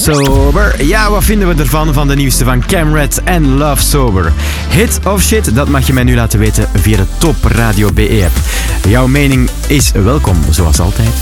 Sober. Ja, wat vinden we ervan van de nieuwste van Camred en Love Sober? Hit of shit, dat mag je mij nu laten weten via de Top Radio BE app. Jouw mening is welkom, zoals altijd.